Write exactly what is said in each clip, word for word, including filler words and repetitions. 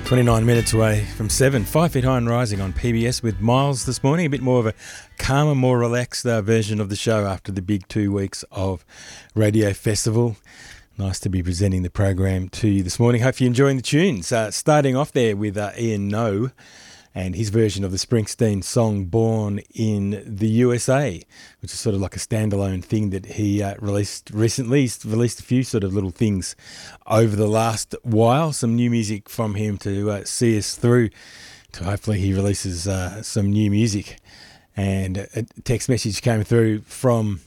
twenty-nine minutes away from seven, Five Feet High and Rising on P B S with Miles this morning. A bit more of a calmer, more relaxed uh, version of the show after the big two weeks of Radio Festival. Nice to be presenting the program to you this morning. Hope you're enjoying the tunes. Uh, starting off there with uh, Ian Noe and his version of the Springsteen song Born in the U S A, which is sort of like a standalone thing that he uh, released recently. He's released a few sort of little things over the last while, some new music from him to uh, see us through to hopefully he releases uh, some new music. And a text message came through from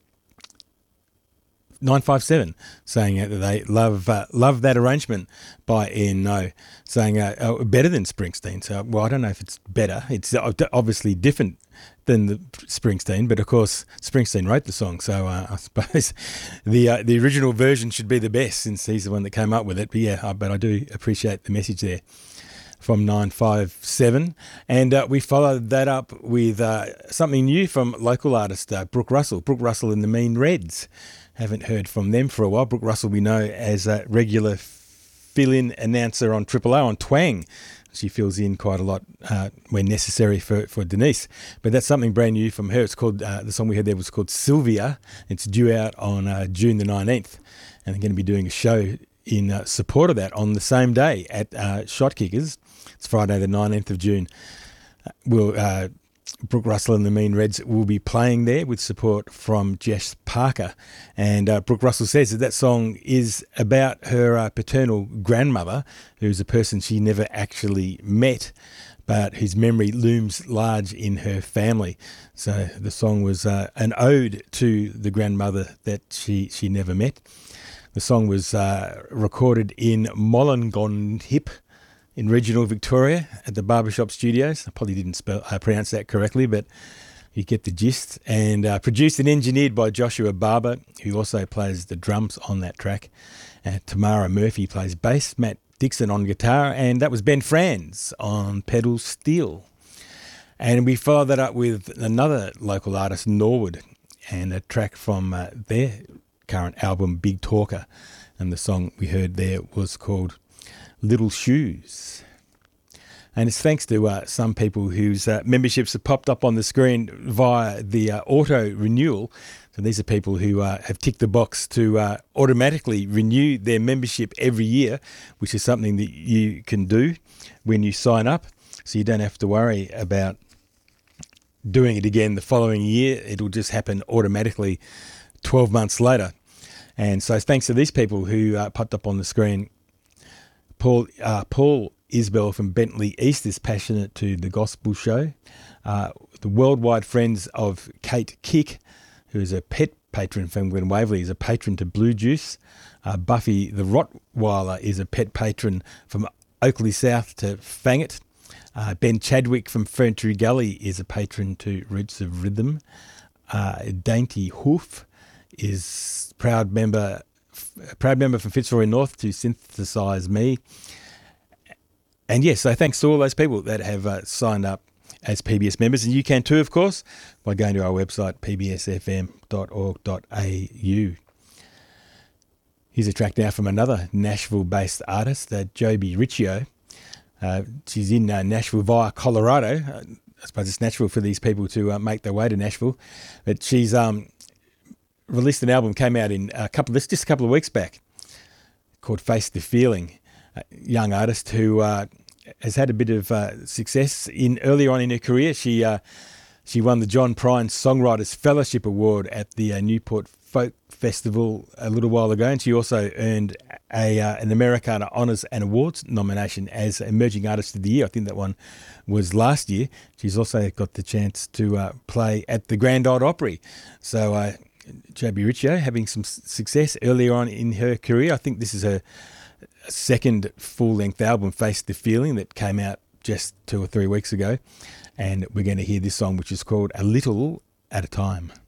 nine five seven saying that they love uh, love that arrangement by Ian Noe, saying uh, oh, better than Springsteen. So, well, I don't know if it's better. It's obviously different than the Springsteen, but of course Springsteen wrote the song, so uh, I suppose the uh, the original version should be the best since he's the one that came up with it. But yeah, uh, but I do appreciate the message there from nine five seven. And uh, we followed that up with uh, something new from local artist uh, Brooke Russell. Brooke Russell and the Mean Reds. Haven't heard from them for a while. Brooke Russell we know as a regular fill-in announcer on Triple O on Twang. She fills in quite a lot uh, when necessary for, for Denise. But that's something brand new from her. It's called, uh, the song we heard there was called Sylvia. It's due out on uh, June the nineteenth. And they're going to be doing a show in uh, support of that on the same day at uh, Shot Kickers. It's Friday the nineteenth of June. Uh, we'll... Uh, Brooke Russell and the Mean Reds will be playing there with support from Jess Parker. And uh, Brooke Russell says that that song is about her uh, paternal grandmother, who's a person she never actually met, but whose memory looms large in her family. So the song was uh, an ode to the grandmother that she, she never met. The song was uh, recorded in Mollongonnhip, in regional Victoria at the Barbershop Studios. I probably didn't spell, uh, pronounce that correctly, but you get the gist. And uh, produced and engineered by Joshua Barber, who also plays the drums on that track. Uh, Tamara Murphy plays bass, Matt Dixon on guitar, and that was Ben Franz on pedal steel. And we followed that up with another local artist, Norwood, and a track from uh, their current album, Big Talker. And the song we heard there was called Little Shoes. And it's thanks to uh, some people whose uh, memberships have popped up on the screen via the uh, auto renewal. So these are people who uh, have ticked the box to uh, automatically renew their membership every year, which is something that you can do when you sign up. So you don't have to worry about doing it again the following year. It'll just happen automatically twelve months later. And so thanks to these people who uh, popped up on the screen, Paul uh, Paul Isbell from Bentley East is passionate to the gospel show. Uh, the worldwide friends of Kate Kick, who is a pet patron from Glen Waverley, is a patron to Blue Juice. Uh, Buffy the Rottweiler is a pet patron from Oakley South to Fangit. Uh, Ben Chadwick from Ferntree Gully is a patron to Roots of Rhythm. Uh, Dainty Hoof is proud member a proud member from Fitzroy North to Synthesize Me. And yes, so thanks to all those people that have uh, signed up as P B S members. And you can too, of course, by going to our website, p b s f m dot org dot a u. Here's a track now from another Nashville-based artist, uh, Joby Riccio. Uh, she's in uh, Nashville via Colorado. Uh, I suppose it's natural for these people to uh, make their way to Nashville. But she's... um. released an album, came out in a couple of, just a couple of weeks back, called Face the Feeling. A young artist who uh, has had a bit of uh, success in earlier on in her career. She uh, she won the John Prine Songwriters Fellowship Award at the uh, Newport Folk Festival a little while ago, and she also earned a uh, an Americana Honours and Awards nomination as Emerging Artist of the Year. I think that one was last year. She's also got the chance to uh, play at the Grand Ole Opry. So uh, Joby Riccio having some success earlier on in her career. I think this is her second full-length album, Face the Feeling, that came out just two or three weeks ago. And we're going to hear this song, which is called A Little at a Time.